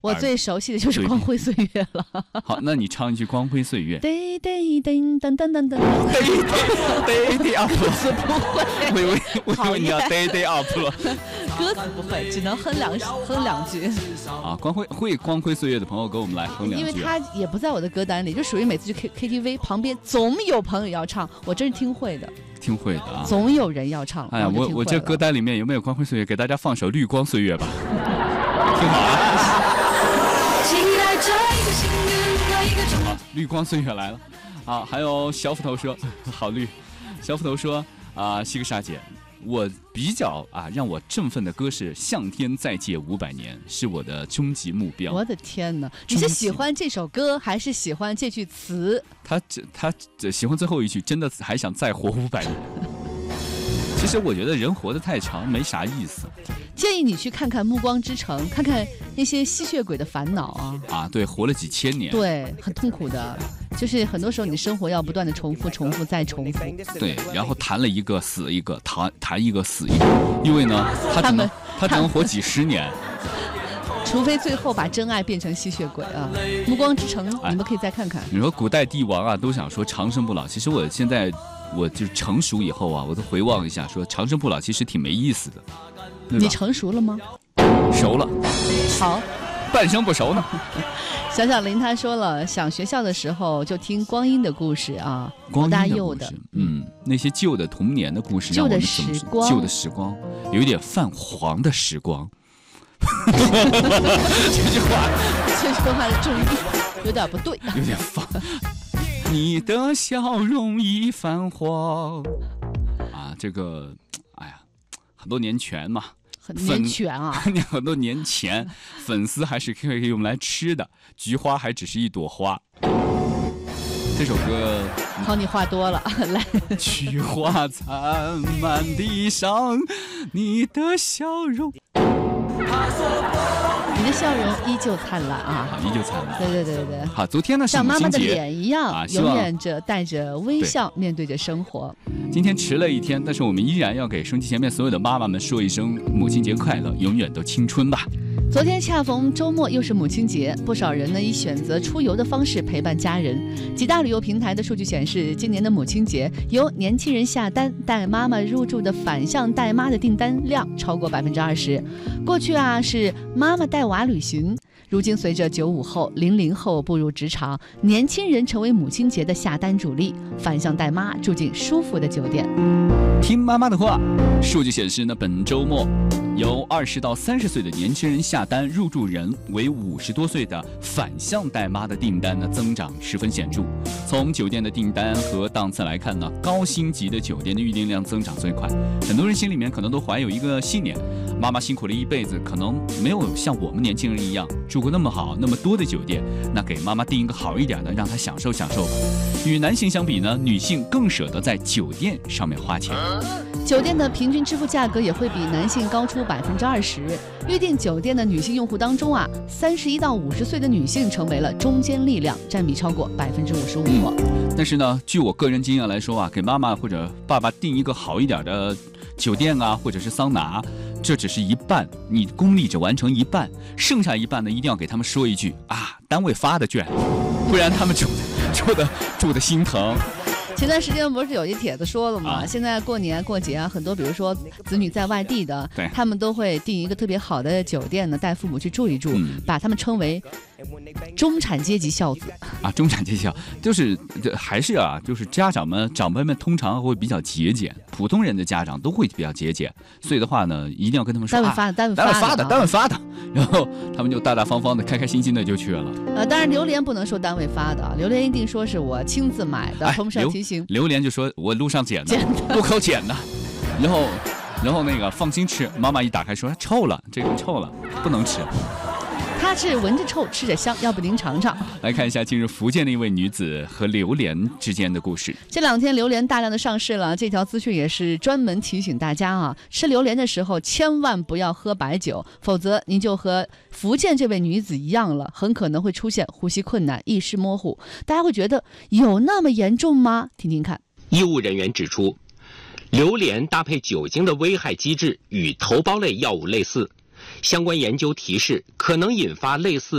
我最熟悉的就是《光辉岁月》了。 好，那你唱一句《光辉岁月》。 噔噔噔噔噔噔噔。 day up， 歌词不会。 我以为你要 day up 了。 歌词不会，只能哼两句。 啊，光辉岁月的朋友跟我们来哼两句。 因为他也不在我的歌单里，就属于每次去 KTV 旁边总有朋友要唱，我真是听会的。 听会的啊， 总有人要唱。 哎呀，我这歌单里面有没有光辉岁月？给大家放首绿光岁月吧，听好啊。好，绿光岁月来了啊！还有小斧头说好绿，小斧头说西格莎姐，我比较让我振奋的歌是《向天再借500年》，是我的终极目标。 我的天哪！你是喜欢这首歌，还是喜欢这句词？ 他喜欢最后一句，真的还想再活500年。其实我觉得人活得太长没啥意思。 建议你去看看《暮光之城》，看看那些吸血鬼的烦恼啊！ 对，活了几千年， 对，很痛苦的。就是很多时候你生活要不断的重复再重复。 对，然后谈了一个死一个，谈一个死一个，因为呢，他只能活几十年。 除非最后把真爱变成吸血鬼啊！《暮光之城》你们可以再看看。 你说古代帝王都想说长生不老，其实我现在我就成熟以后我都回望一下，说长生不老其实挺没意思的。 你成熟了吗？ 熟了。 好， 半生不熟呢。 小小林他说了，想学校的时候就听光阴的故事啊， 光阴的故事，那些旧的童年的故事， 旧的时光，有一点泛黄的时光。这句话的重音有点不对， 有点放。你的笑容已泛黄这个很多年前嘛， 很年前很多年前，粉丝还是可以用来吃的，菊花还只是一朵花。这首歌好，你话多了，来。 菊花残满地上，你的笑容。 你的笑容依旧灿烂依旧灿烂。 对。 好，昨天呢像妈妈的脸一样，永远带着微笑面对着生活。 今天迟了一天，但是我们依然要给收音机前面所有的妈妈们说一声母亲节快乐，永远都青春吧。 昨天恰逢周末，又是母亲节，不少人呢以选择出游的方式陪伴家人。几大旅游平台的数据显示，今年的母亲节由年轻人下单带妈妈入住的反向带妈的订单量超过20%。过去是妈妈带娃旅行，如今随着95后、00后步入职场，年轻人成为母亲节的下单主力，反向带妈住进舒服的酒店。 听妈妈的话，数据显示呢，本周末由20到30岁的年轻人下单入住人为50多岁的反向带妈的订单呢增长十分显著。从酒店的订单和档次来看呢，高星级的酒店的预订量增长最快。很多人心里面可能都怀有一个信念，妈妈辛苦了一辈子，可能没有像我们年轻人一样住过那么好那么多的酒店，那给妈妈订一个好一点的，让她享受享受吧。与男性相比呢，女性更舍得在酒店上面花钱。 酒店的平均支付价格也会比男性高出20%。预订酒店的女性用户当中31到50岁的女性成为了中坚力量，占比超过55%。 但是呢，据我个人经验来说给妈妈或者爸爸订一个好一点的酒店或者是桑拿，这只是一半，你功力只完成一半，剩下一半呢，一定要给他们说一句单位发的券，不然他们住的心疼。 前段时间不是有一帖子说了吗？现在过年过节很多比如说子女在外地的，他们都会订一个特别好的酒店呢，带父母去住一住，把他们称为中产阶级孝子中产阶级孝就是还是就是长辈们通常会比较节俭，普通人的家长都会比较节俭，所以的话呢，一定要跟他们说单位发的， 然后他们就大大方方的、开开心心的就去了。 当然榴莲不能说单位发的，榴莲一定说是我亲自买的，同时要提醒。 榴莲就说我路上捡的，路口捡的，然后那个放心吃，妈妈一打开说臭了，这个臭了，不能吃。 它是闻着臭吃着香，要不您尝尝。 来看一下近日福建的一位女子和榴莲之间的故事。 这2天榴莲大量的上市了，这条资讯也是专门提醒大家吃榴莲的时候千万不要喝白酒，否则您就和福建这位女子一样了，很可能会出现呼吸困难、意识模糊。大家会觉得有那么严重吗？听听看。 医务人员指出，榴莲搭配酒精的危害机制与头孢类药物类似，相关研究提示可能引发类似